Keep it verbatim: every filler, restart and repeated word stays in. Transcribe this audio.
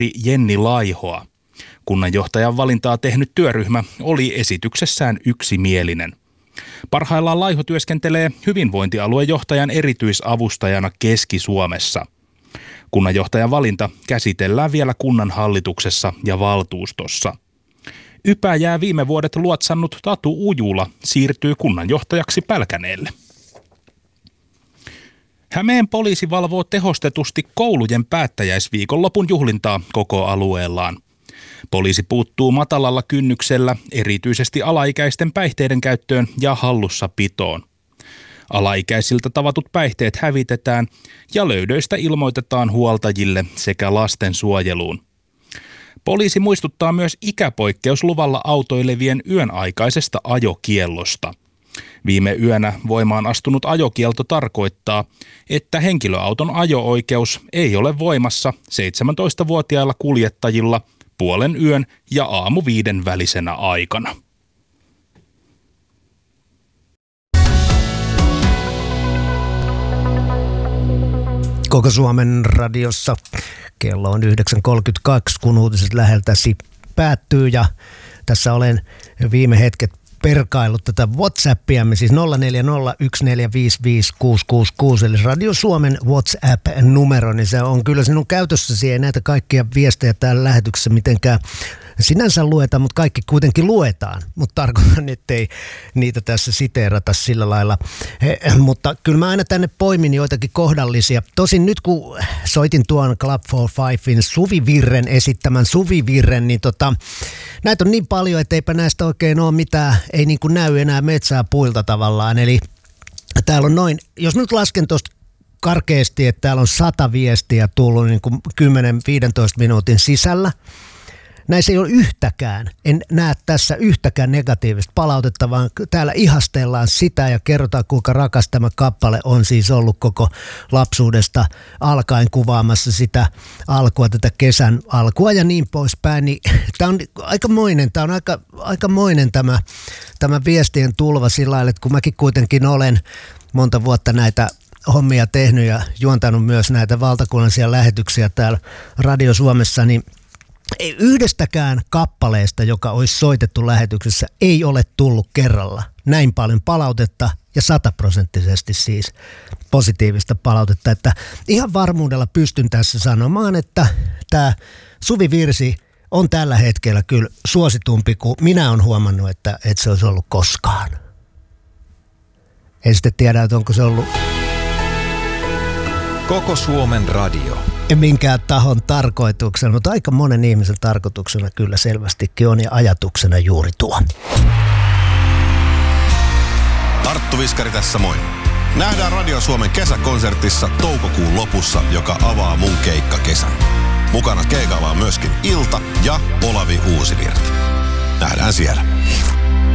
Jenni Laihoa. Kunnanjohtajan valintaa tehnyt työryhmä oli esityksessään yksimielinen. Parhaillaan Laiho työskentelee hyvinvointialuejohtajan erityisavustajana Keski-Suomessa. Kunnanjohtajan valinta käsitellään vielä kunnan hallituksessa ja valtuustossa. Ypää jää viime vuodet luotsannut Tatu Ujula siirtyy kunnanjohtajaksi Pälkäneelle. Hämeen poliisi valvoo tehostetusti koulujen päättäjäisviikonlopun juhlintaa koko alueellaan. Poliisi puuttuu matalalla kynnyksellä erityisesti alaikäisten päihteiden käyttöön ja hallussapitoon. Alaikäisiltä tavatut päihteet hävitetään ja löydöistä ilmoitetaan huoltajille sekä lastensuojeluun. Poliisi muistuttaa myös ikäpoikkeusluvalla autoilevien yön aikaisesta ajokiellosta. Viime yönä voimaan astunut ajokielto tarkoittaa, että henkilöauton ajo-oikeus ei ole voimassa seitsemäntoistavuotiailla kuljettajilla puolen yön ja aamu viiden välisenä aikana. Koko Suomen radiossa kello on yhdeksän kolmekymmentäkaksi, kun uutiset läheltäsi päättyy ja tässä olen viime hetket perkaillut tätä WhatsAppiamme, siis nolla neljä nolla yksi neljä viisi viisi kuusi kuusi kuusi, eli Radio Suomen WhatsApp-numero, niin se on kyllä sinun käytössäsi, ei näitä kaikkia viestejä täällä lähetyksessä mitenkään sinänsä lueta, mutta kaikki kuitenkin luetaan, mutta tarkoitan, ettei niitä tässä siteerata sillä lailla. He, mutta kyllä mä aina tänne poimin joitakin kohdallisia. Tosin nyt kun soitin tuon Club for Fivein Suvi Virren esittämän Suvi Virren, niin tota, näitä on niin paljon, että eipä näistä oikein ole mitään, ei niin kuin näy enää metsää puilta tavallaan. Eli täällä on noin, jos nyt lasken tuosta karkeasti, että täällä on sata viestiä tullut niin kuin kymmenen viisitoista minuutin sisällä. Näissä ei ole yhtäkään, en näe tässä yhtäkään negatiivista palautetta, vaan täällä ihastellaan sitä ja kerrotaan, kuinka rakas tämä kappale on siis ollut koko lapsuudesta alkaen kuvaamassa sitä alkua, tätä kesän alkua ja niin poispäin. Niin, tämä on aikamoinen, tämä on aika, aikamoinen tämä, tämä viestien tulva sillä lailla, että kun mäkin kuitenkin olen monta vuotta näitä hommia tehnyt ja juontanut myös näitä valtakunnallisia lähetyksiä täällä Radio Suomessa, niin ei yhdestäkään kappaleesta, joka olisi soitettu lähetyksessä, ei ole tullut kerralla näin paljon palautetta ja sataprosenttisesti siis positiivista palautetta. Että ihan varmuudella pystyn tässä sanomaan, että tämä Suvi Virsi on tällä hetkellä kyllä suositumpi kuin minä olen huomannut, että, että se olisi ollut koskaan. En sitten tiedä, että onko se ollut Koko Suomen radio. Minkään tahon tarkoituksena, mutta aika monen ihmisen tarkoituksena kyllä selvästikin on ja ajatuksena juuri tuo. Arttu Viskari tässä moi. Nähdään Radio Suomen kesäkonsertissa toukokuun lopussa, joka avaa mun keikkakesän. Mukana keikalla on myöskin Ilta ja Olavi Uusivirta. Nähdään siellä.